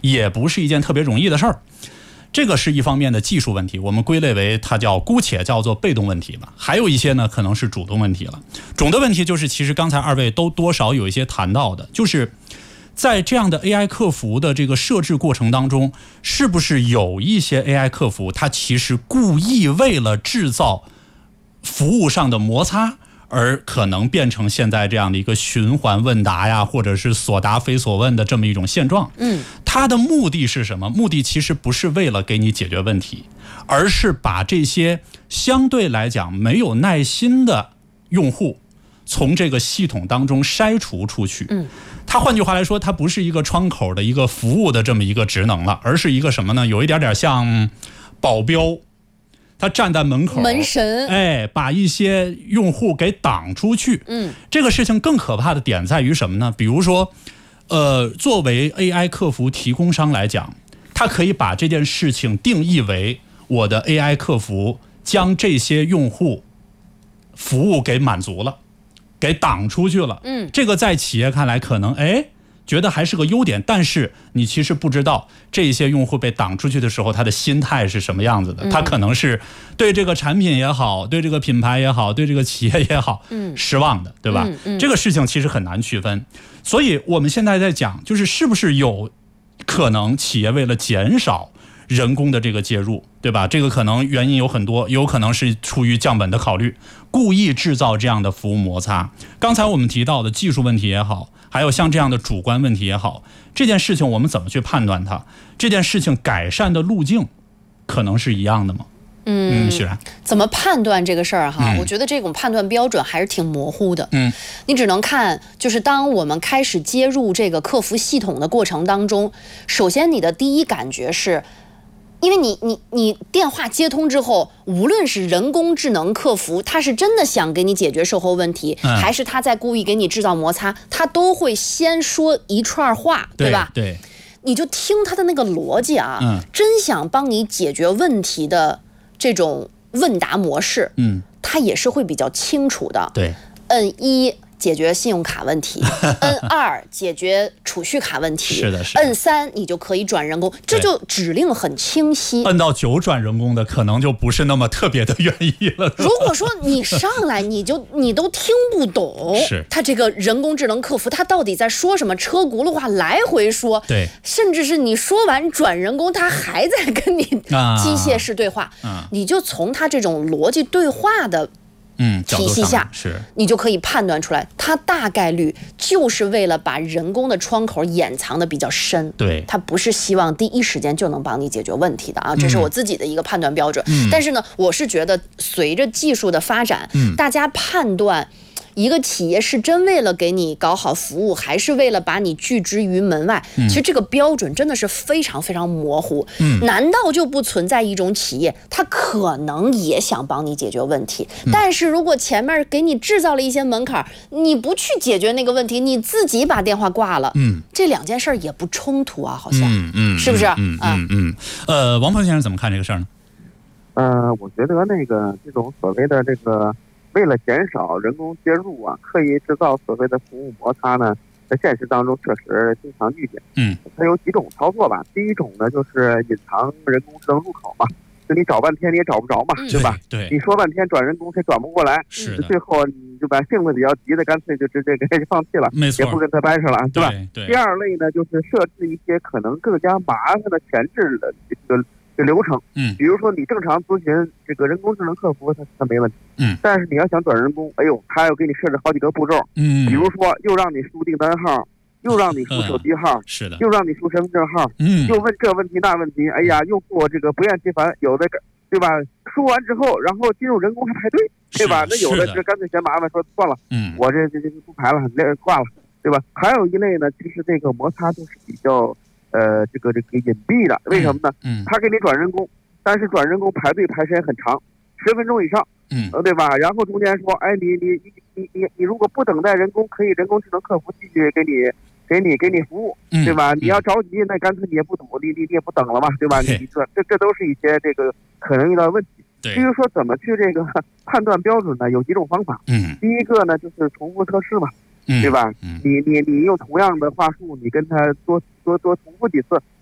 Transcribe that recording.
也不是一件特别容易的事儿。这个是一方面的技术问题，我们归类为它姑且叫做被动问题了。还有一些呢，可能是主动问题了。主动问题就是，其实刚才二位都多少有一些谈到的，就是在这样的 AI 客服的这个设置过程当中，是不是有一些 AI 客服它其实故意为了制造服务上的摩擦，而可能变成现在这样的一个循环问答呀，或者是所答非所问的这么一种现状。它的目的是什么？目的其实不是为了给你解决问题，而是把这些相对来讲没有耐心的用户从这个系统当中筛除出去。它换句话来说，它不是一个窗口的一个服务的这么一个职能了，而是一个什么呢？有一点像保镖。他站在门口， 门神， 把一些用户给挡出去。这个事情更可怕的点在于什么呢？比如说，作为 AI 客服提供商来讲，他可以把这件事情定义为我的 AI 客服将这些用户服务给满足了，给挡出去了。这个在企业看来可能觉得还是个优点，但是你其实不知道这些用户被挡出去的时候他的心态是什么样子的。他可能是对这个产品也好，对这个品牌也好，对这个企业也好失望的，对吧？这个事情其实很难区分。所以我们现在在讲，就是是不是有可能企业为了减少人工的这个介入，对吧？这个可能原因有很多，有可能是出于降本的考虑，故意制造这样的服务摩擦。刚才我们提到的技术问题也好，还有像这样的主观问题也好，这件事情我们怎么去判断它？这件事情改善的路径可能是一样的吗？许然， 怎么判断这个事儿哈？我觉得这种判断标准还是挺模糊的。你只能看，就是当我们开始接入这个客服系统的过程当中，首先你的第一感觉是。因为你电话接通之后，无论是人工智能客服，他是真的想给你解决售后问题，还是他在故意给你制造摩擦，他都会先说一串话，对吧？ 对， 你就听他的那个逻辑啊，真想帮你解决问题的这种问答模式，他也是会比较清楚的。 对， 摁1解决信用卡问题，摁2解决储蓄卡问题， 是的， 摁3你就可以转人工，这就指令很清晰。 摁到9转人工的，可能就不是那么特别的愿意了。 如果说你上来你都听不懂，他这个人工智能客服他到底在说什么，车轱辘话来回说， 对， 甚至是你说完转人工，他还在跟你机械式对话，你就从他这种逻辑对话的。体系下，你就可以判断出来，它大概率就是为了把人工的窗口掩藏的比较深。 对， 它不是希望第一时间就能帮你解决问题的啊，这是我自己的一个判断标准。但是呢，我是觉得随着技术的发展，大家判断一个企业是真为了给你搞好服务，还是为了把你拒之于门外，其实这个标准真的是非常非常模糊。难道就不存在一种企业，它可能也想帮你解决问题，但是如果前面给你制造了一些门槛，你不去解决那个问题，你自己把电话挂了，这两件事也不冲突啊，好像，是不是？ 王鹏先生怎么看这个事儿呢？ 我觉得这种所谓的这个。为了减少人工介入啊，刻意制造所谓的服务摩擦呢，在现实当中确实经常遇见。它有几种操作吧。第一种呢，就是隐藏人工智能入口嘛，就你找半天你也找不着嘛，对吧？ 对， 你说半天转人工他转不过来，最后你就把性子比较急的，干脆就直接给放弃了， 没错， 也不跟他掰扯了，对吧？ 对。 第二类呢，就是设置一些可能更加麻烦的前置的这流程，比如说你正常咨询这个人工智能客服，它没问题，但是你要想转人工，他要给你设置好几个步骤，比如说又让你输订单号，又让你输手机号， 是的， 又让你输身份证号，又问这问题那问题，用户这个不厌其烦，有的对吧？说完之后，然后进入人工还排队，对吧？那有的就干脆嫌麻烦，说算了，我这不排了，挂了，对吧？还有一类呢，其实这个摩擦就是比较。这个隐蔽的，为什么呢？他给你转人工，但是转人工排队排时间很长，10分钟以上，对吧？然后中间说，你如果不等待人工，可以人工智能客服继续给你服务，对吧？你要着急，那干脆你也不等，你也不等了嘛，对吧？这都是一些这个可能遇到的问题。至于说怎么去这个判断标准呢？有几种方法。第一个呢，就是重复测试嘛。对吧？你用同样的话术，你跟他多重复几次，